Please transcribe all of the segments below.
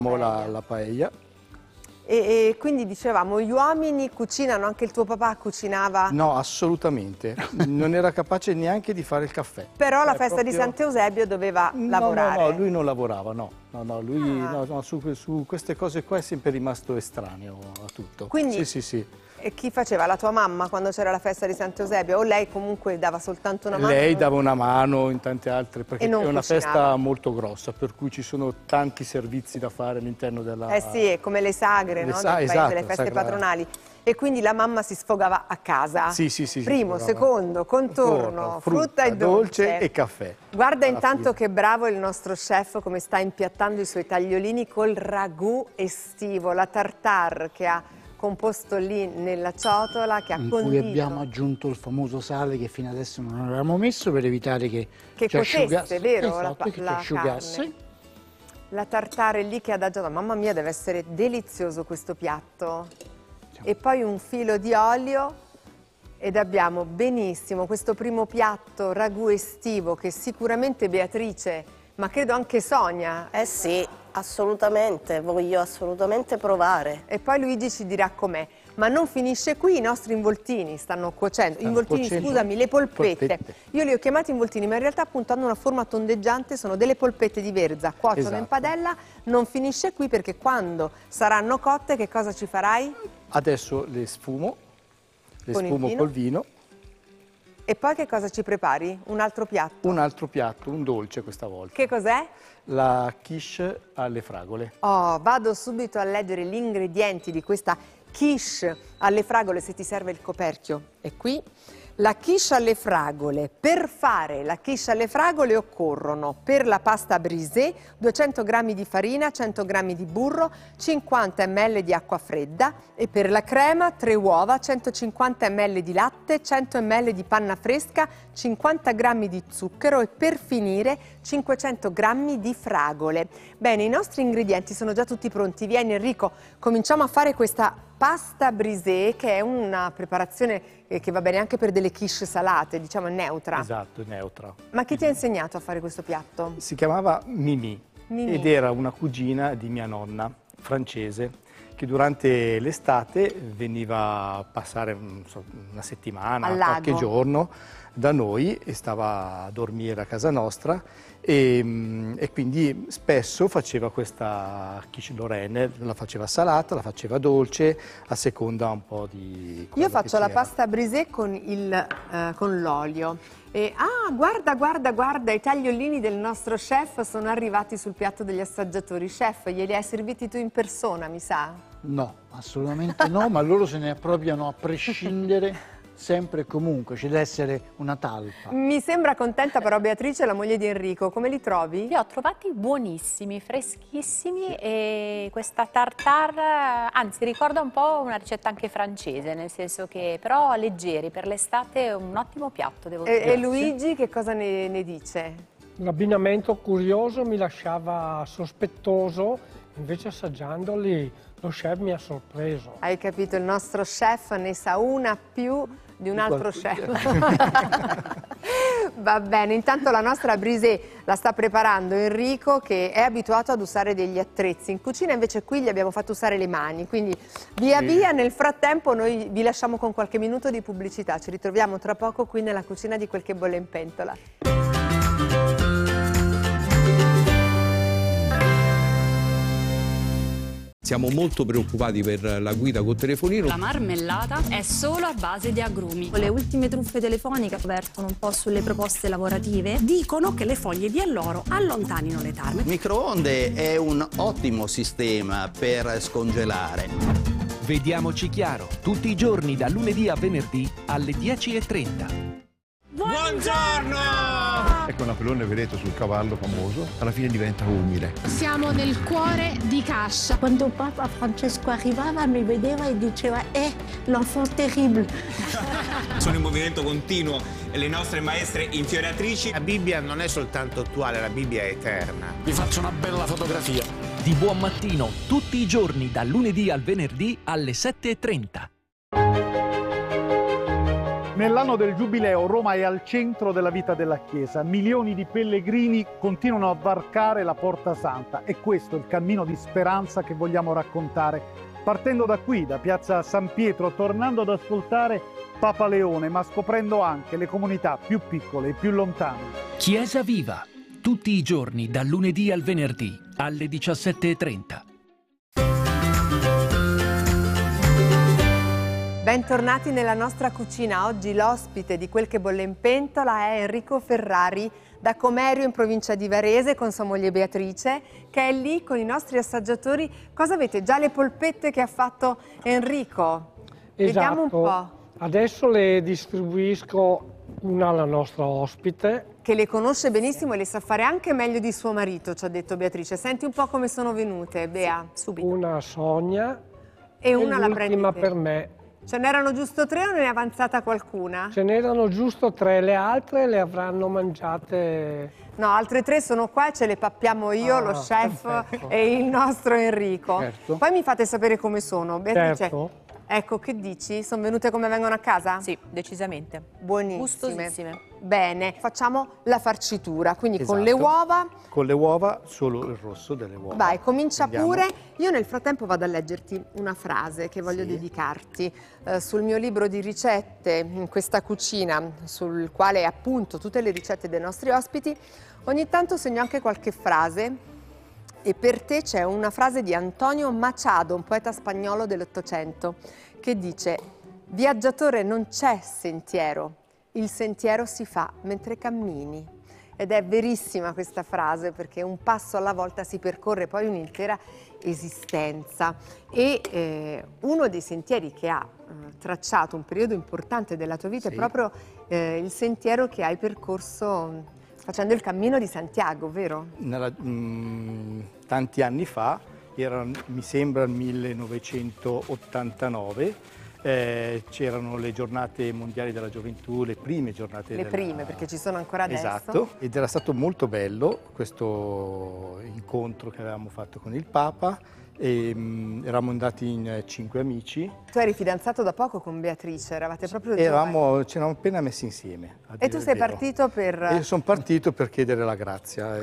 La paella. E quindi dicevamo, gli uomini cucinano, anche il tuo papà cucinava? No, assolutamente. Non era capace neanche di fare il caffè. Però la festa di Sant'Eusebio doveva lavorare. No, lui non lavorava, lui su queste cose qua è sempre rimasto estraneo a tutto. Quindi, sì. E chi faceva? La tua mamma quando c'era la festa di Sant'Eusebio? O lei comunque dava soltanto una mano? Lei dava una mano in tante altre, perché è una cucinava. festa molto grossa, per cui ci sono tanti servizi da fare all'interno della... sì, è come le sagre, no? Esatto, le feste patronali. E quindi la mamma si sfogava a casa? Sì. Primo, secondo, contorno, frutta e dolce. E caffè. Guarda intanto che bravo il nostro chef come sta impiattando i suoi tagliolini col ragù estivo, la tartare che ha composto lì nella ciotola, che ha condito. In cui abbiamo aggiunto il famoso sale che fino adesso non avevamo messo per evitare che ci asciugasse, vero? Esatto, che ci asciugasse. Carne. La tartare lì che ha adagiato, mamma mia, deve essere delizioso questo piatto. E poi un filo di olio ed abbiamo benissimo questo primo piatto ragù estivo che sicuramente Beatrice, ma credo anche Sonia. Sì, assolutamente, voglio assolutamente provare. E poi Luigi ci dirà com'è. Ma non finisce qui, i nostri involtini stanno cuocendo. Scusami, le polpette. Io li ho chiamati involtini, ma in realtà appunto hanno una forma tondeggiante, sono delle polpette di verza, cuociono in padella. Non finisce qui perché quando saranno cotte che cosa ci farai? Adesso le sfumo col vino. E poi che cosa ci prepari? Un altro piatto? Un altro piatto, un dolce questa volta. Che cos'è? La quiche alle fragole. Vado subito a leggere gli ingredienti di questa quiche alle fragole, se ti serve il coperchio. È qui. La quiche alle fragole. Per fare la quiche alle fragole occorrono per la pasta brisée 200 g di farina, 100 g di burro, 50 ml di acqua fredda e per la crema 3 uova, 150 ml di latte, 100 ml di panna fresca, 50 g di zucchero e per finire 500 g di fragole. Bene, i nostri ingredienti sono già tutti pronti. Vieni Enrico, cominciamo a fare questa pasta brisée, che è una preparazione che va bene anche per delle quiche salate, diciamo neutra. Esatto, neutra. Ma chi ti ha insegnato a fare questo piatto? Si chiamava Mimì ed era una cugina di mia nonna, francese, che durante l'estate veniva a passare una settimana, qualche giorno da noi e stava a dormire a casa nostra e quindi spesso faceva questa quiche Lorraine, la faceva salata, la faceva dolce, a seconda un po' di... Io faccio la pasta brisée con l'olio. Guarda, i tagliolini del nostro chef sono arrivati sul piatto degli assaggiatori. Chef, glieli hai serviti tu in persona, mi sa? No, assolutamente no, ma loro se ne appropriano a prescindere. Sempre e comunque, ci deve essere una talpa. Mi sembra contenta però Beatrice, la moglie di Enrico, come li trovi? Li ho trovati buonissimi, freschissimi e questa tartare, anzi ricorda un po' una ricetta anche francese, nel senso che però leggeri, per l'estate è un ottimo piatto, devo dire. E Luigi che cosa ne dice? L'abbinamento curioso mi lasciava sospettoso, invece assaggiandoli lo chef mi ha sorpreso. Hai capito, il nostro chef ne sa una più di un altro chef. Va bene, intanto la nostra brisée la sta preparando Enrico, che è abituato ad usare degli attrezzi. In cucina invece qui gli abbiamo fatto usare le mani, quindi via via nel frattempo noi vi lasciamo con qualche minuto di pubblicità. Ci ritroviamo tra poco qui nella cucina di Quel che bolle in pentola. Siamo molto preoccupati per la guida col telefonino. La marmellata è solo a base di agrumi. Le ultime truffe telefoniche vertono un po' sulle proposte lavorative. Dicono che le foglie di alloro allontanino le tarme. Il microonde è un ottimo sistema per scongelare. Vediamoci chiaro, tutti i giorni da lunedì a venerdì alle 10:30. Buongiorno! Ecco Napoleone, vedete, sul cavallo famoso, alla fine diventa umile. Siamo nel cuore di Cascia. Quando Papa Francesco arrivava mi vedeva e diceva l'enfant terrible. Sono in movimento continuo le nostre maestre infioriatrici. La Bibbia non è soltanto attuale, la Bibbia è eterna. Vi faccio una bella fotografia. Di buon mattino, tutti i giorni dal lunedì al venerdì alle 7:30. Nell'anno del Giubileo Roma è al centro della vita della Chiesa. Milioni di pellegrini continuano a varcare la Porta Santa e questo è il cammino di speranza che vogliamo raccontare. Partendo da qui, da Piazza San Pietro, tornando ad ascoltare Papa Leone, ma scoprendo anche le comunità più piccole e più lontane. Chiesa Viva, tutti i giorni dal lunedì al venerdì alle 17:30. Bentornati nella nostra cucina. Oggi l'ospite di Quel che bolle in pentola è Enrico Ferrari da Comerio in provincia di Varese con sua moglie Beatrice, che è lì con i nostri assaggiatori. Cosa avete? Già le polpette che ha fatto Enrico? Vediamo un po'. Adesso le distribuisco una alla nostra ospite. Che le conosce benissimo e le sa fare anche meglio di suo marito, ci ha detto Beatrice. Senti un po' come sono venute, Bea. Sì, subito. Una Sonia e una la prendete. L'ultima per me. Ce n'erano giusto 3 o ne è avanzata qualcuna? Ce n'erano giusto 3, le altre le avranno mangiate... No, altre 3 sono qua e ce le pappiamo io, lo chef perfetto. E il nostro Enrico. Certo. Poi mi fate sapere come sono. Beatrice, certo. Ecco, che dici? Sono venute come vengono a casa? Sì, decisamente. Buonissime. Gustosissime. Bene, facciamo la farcitura, quindi Esatto. con le uova. Con le uova, solo il rosso delle uova. Vai, comincia Andiamo. pure. Io nel frattempo vado a leggerti una frase che voglio dedicarti. Sul mio libro di ricette, in questa cucina, sul quale appunto tutte le ricette dei nostri ospiti, ogni tanto segno anche qualche frase. E per te c'è una frase di Antonio Machado, un poeta spagnolo dell'Ottocento, che dice: viaggiatore, non c'è sentiero, il sentiero si fa mentre cammini. Ed è verissima questa frase, perché un passo alla volta si percorre poi un'intera esistenza. E uno dei sentieri che ha tracciato un periodo importante della tua vita è proprio il sentiero che hai percorso facendo il cammino di Santiago, vero? Tanti anni fa, era mi sembra il 1989, c'erano le giornate mondiali della gioventù, le prime giornate perché ci sono ancora adesso. Esatto, ed era stato molto bello questo incontro che avevamo fatto con il Papa. Eravamo andati in 5 amici. Tu eri fidanzato da poco con Beatrice, eravate proprio ci eravamo appena messi insieme. E tu sei partito per... Io sono partito per chiedere la grazia.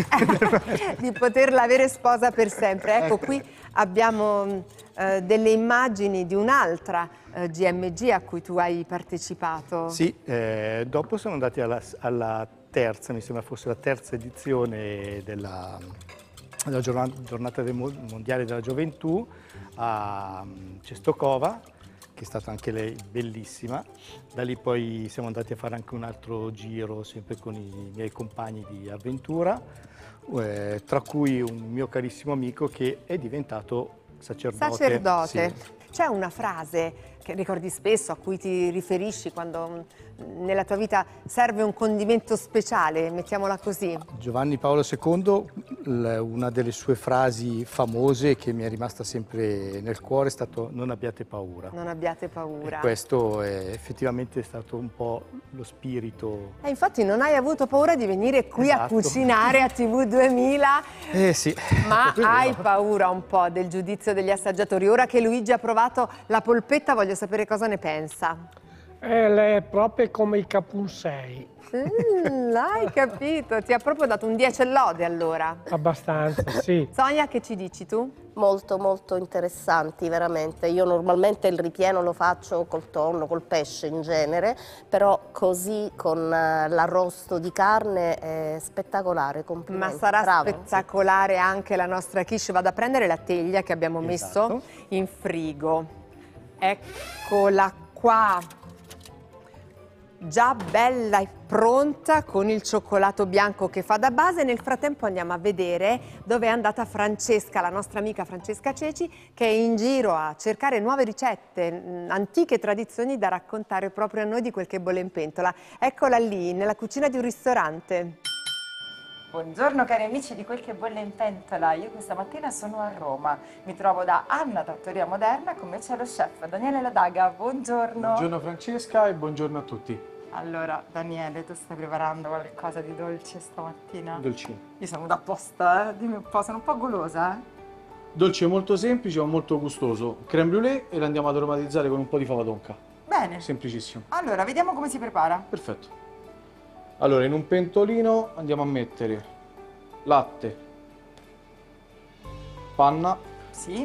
di poterla avere sposa per sempre. Ecco, qui abbiamo delle immagini di un'altra GMG a cui tu hai partecipato. Sì, dopo siamo andati alla terza, mi sembra fosse la terza edizione della giornata mondiale della gioventù a Cestokova, che è stata anche lei bellissima. Da lì poi siamo andati a fare anche un altro giro, sempre con i miei compagni di avventura, tra cui un mio carissimo amico che è diventato sacerdote. Sì. C'è una frase che ricordi spesso, a cui ti riferisci quando nella tua vita serve un condimento speciale, mettiamola così? Giovanni Paolo II, una delle sue frasi famose che mi è rimasta sempre nel cuore è stato: non abbiate paura. Non abbiate paura. E questo è effettivamente stato un po' lo spirito. Infatti non hai avuto paura di venire qui a cucinare a TV 2000. Sì. Ma hai paura un po' del giudizio degli assaggiatori. Ora che Luigi ha provato la polpetta, voglio sapere cosa ne pensa. Lei è proprio come i capunsei. Hai capito, ti ha proprio dato un 10 lode allora. Abbastanza, sì. Sonia, che ci dici tu? Molto molto interessanti, veramente. Io normalmente il ripieno lo faccio col tonno, col pesce in genere, però così con l'arrosto di carne è spettacolare, complimenti. Ma sarà bravo. Spettacolare anche la nostra quiche. Vado a prendere la teglia che abbiamo messo in frigo. Eccola qua. Già bella e pronta con il cioccolato bianco che fa da base. Nel frattempo andiamo a vedere dove è andata Francesca, la nostra amica Francesca Ceci, che è in giro a cercare nuove ricette, antiche tradizioni da raccontare proprio a noi di Quel che bolle in pentola. Eccola lì, nella cucina di un ristorante. Buongiorno cari amici di Quel che bolle in pentola, io questa mattina sono a Roma, mi trovo da Anna Trattoria Moderna, con me c'è lo chef Daniele Ladaga, buongiorno. Buongiorno Francesca e buongiorno a tutti. Allora Daniele, tu stai preparando qualcosa di dolce stamattina? Dolcino. Io sono da apposta, dimmi un po', sono un po' golosa. Dolce molto semplice ma molto gustoso, crème brûlée, e lo andiamo ad aromatizzare con un po' di fava tonka. bene. Semplicissimo. Allora, vediamo come si prepara. Perfetto. Allora, in un pentolino andiamo a mettere latte, panna, sì,